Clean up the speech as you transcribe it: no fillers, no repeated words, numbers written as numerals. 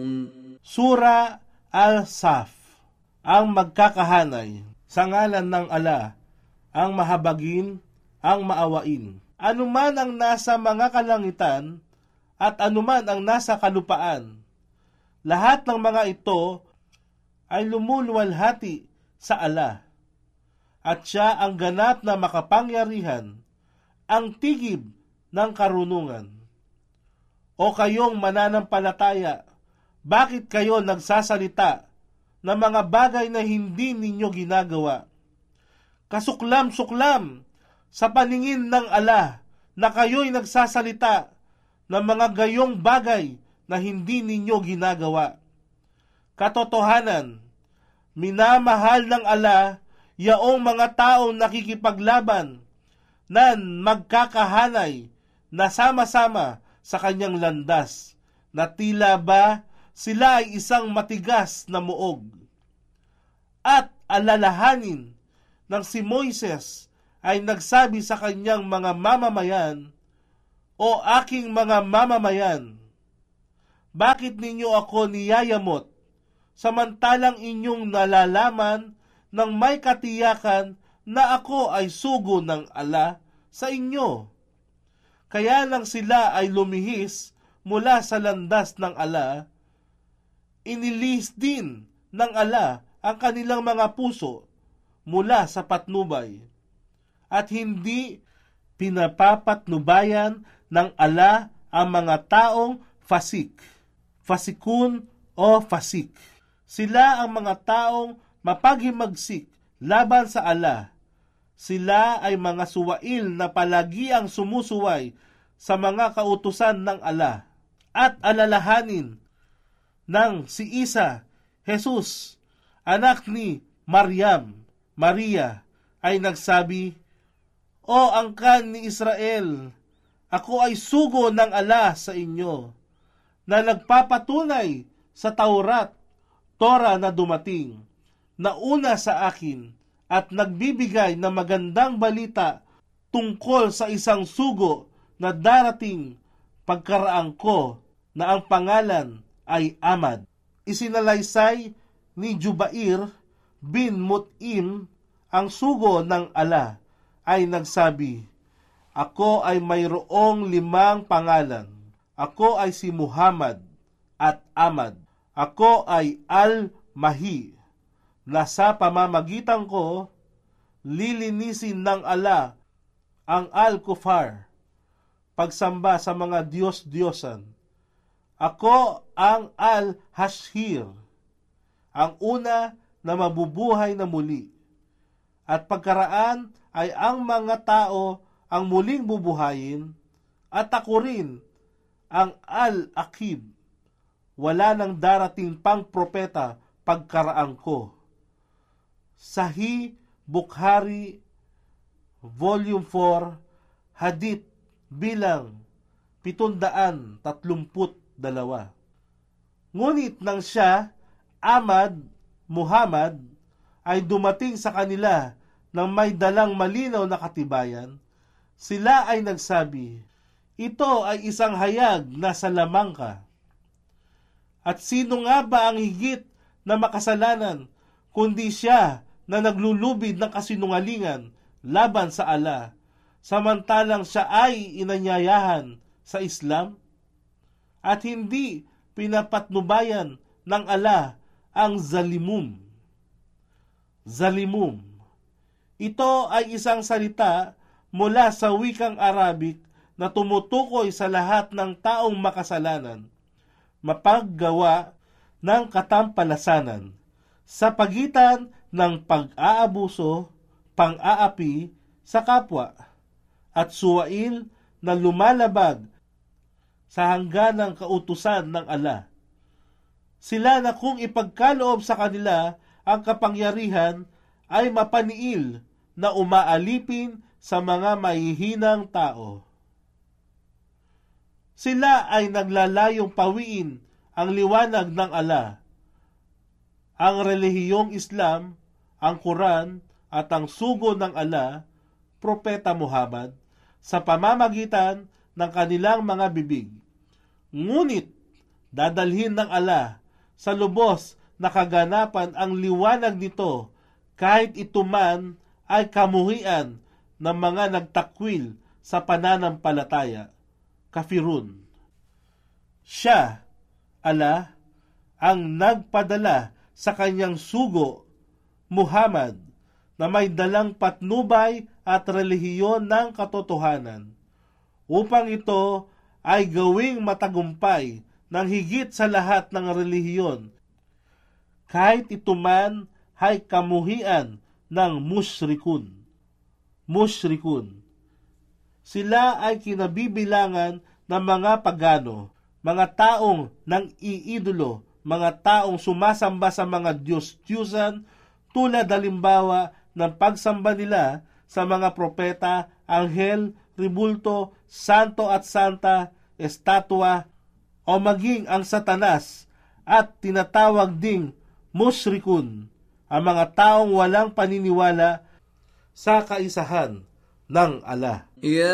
Sura Al-Saf, ang magkakahanay, sa ngalan ng ala, ang mahabagin, ang maawain. Anuman ang nasa mga kalangitan, at anuman ang nasa kalupaan, lahat ng mga ito ay lumuluwalhati sa ala, at siya ang ganap na makapangyarihan, ang tigib ng karunungan. O kayong mananampalataya, bakit kayo nagsasalita ng mga bagay na hindi ninyo ginagawa? Kasuklam-suklam sa paningin ng ala na kayo'y nagsasalita ng mga gayong bagay na hindi ninyo ginagawa. Katotohanan, minamahal ng ala yaong mga taong nakikipaglaban na magkakahanay na sama-sama sa kanyang landas, na tila ba sila ay isang matigas na muog. At alalahanin ng si Moises ay nagsabi sa kanyang mga mamamayan, O aking mga mamamayan, bakit ninyo ako niyayamot, samantalang inyong nalalaman ng may katiyakan na ako ay sugo ng ala sa inyo? Kaya lang sila ay lumihis mula sa landas ng ala, inilis din ng ala ang kanilang mga puso mula sa patnubay, at hindi pinapapatnubayan ng ala ang mga taong fasikun o fasik. Sila ang mga taong mapaghimagsik laban sa ala. Sila ay mga suwail na palagi ang sumusuway sa mga kautusan ng ala. At alalahanin ng si Isa, Jesus, anak ni Maria, ay nagsabi, O angkan ni Israel, ako ay sugo ng ala sa inyo, na nagpapatunay sa Torah na dumating, na una sa akin, at nagbibigay ng magandang balita tungkol sa isang sugo na darating pagkaraan ko, na ang pangalan ay Amad. Isinalaysay ni Jubair bin Mut'im, ang sugo ng ala, ay nagsabi, Ako ay mayroong 5 pangalan. Ako ay si Muhammad at Amad. Ako ay Al-Mahi, na sa pamamagitan ko, lilinisin ng ala ang Al-Kufar, pagsamba sa mga Diyos-Diyosan. Ako ang Al-Hashir, ang una na mabubuhay na muli. At pagkaraan ay ang mga tao ang muling bubuhayin, at ako rin ang Al-Aqib. Wala nang darating pang propeta pagkaraan ko. Sahih Bukhari, Volume 4, Hadith bilang 732. Ngunit nang siya, Muhammad, ay dumating sa kanila nang may dalang malinaw na katibayan, sila ay nagsabi, Ito ay isang hayag na sa lamang ka. At sino nga ba ang higit na makasalanan, kundi siya na naglulubid ng kasinungalingan laban sa ala, samantalang siya ay inanyayahan sa Islam? At hindi pinapatnubayan ng ala ang zalimum. Ito ay isang salita mula sa wikang Arabic na tumutukoy sa lahat ng taong makasalanan, mapaggawa ng katampalasanan sa pagitan ng pag-aabuso, pang-aapi sa kapwa, at suwail na lumalabag sa hangganang kautusan ng ala. Sila na kung ipagkaloob sa kanila ang kapangyarihan ay mapaniil na umaalipin sa mga mahihinang tao. Sila ay naglalayong pawiin ang liwanag ng ala, ang relihiyong Islam, ang Quran at ang sugo ng ala, Propeta Muhammad, sa pamamagitan ng kanilang mga bibig. Ngunit Dadalhin ng ala sa lubos na kaganapan ang liwanag nito, kahit ito man ay kamuhian ng mga nagtakwil sa pananampalataya. Kafirun. Siya, ala, ang nagpadala sa kanyang sugo, Muhammad, na may dalang patnubay at relihiyon ng katotohanan, upang ito ay gawing matagumpay ng higit sa lahat ng relihiyon, kahit ito man ay kamuhian ng mushrikun. Mushrikun. Sila ay kinabibilangan ng mga pagano, mga taong nang iidolo, mga taong sumasamba sa mga Diyos-Diyusan, tulad halimbawa ng pagsamba nila sa mga propeta, anghel, ribulto, santo at santa, estatwa, o maging ang Satanas, at tinatawag ding mushrikun, ang mga taong walang paniniwala sa kaisahan ng ala.